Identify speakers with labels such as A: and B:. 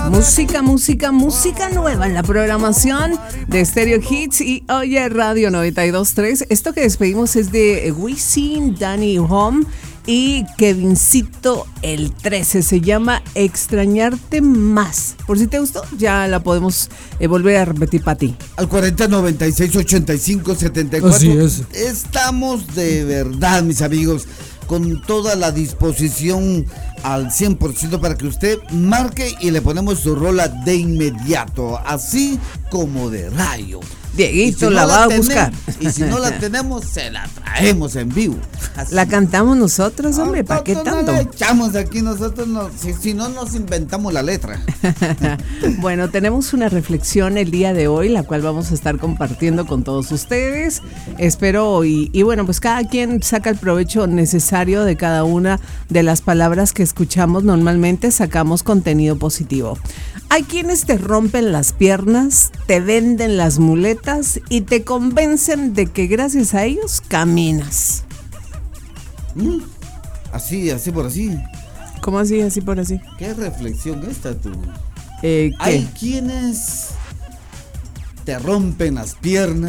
A: Música nueva en la programación de Stereo Hits y Oye Radio 92.3. Esto que despedimos es de Wisin, Danny Home y Kevincito el 13. Se llama Extrañarte Más. Por si te gustó, ya la podemos volver a repetir para ti.
B: Al 40 96 85 74.
C: Así es.
B: Estamos de verdad, mis amigos, con toda la disposición al 100% para que usted marque y le ponemos su rola de inmediato, así como de rayo.
A: Dieguito la va a buscar.
B: Y si no la tenemos, se la traemos en vivo. Así.
A: La cantamos nosotros, hombre, ¿para qué tanto?
B: No la echamos aquí nosotros, si no nos inventamos la letra.
A: Bueno, tenemos una reflexión el día de hoy, la cual vamos a estar compartiendo con todos ustedes. Espero y bueno, pues cada quien saca el provecho necesario de cada una de las palabras que escuchamos. Normalmente sacamos contenido positivo. Hay quienes te rompen las piernas, te venden las muletas y te convencen de que gracias a ellos caminas.
B: Así por así.
A: ¿Cómo así, así por así?
B: ¿Qué reflexión esta tú?
A: ¿Qué?
B: Hay quienes te rompen las piernas.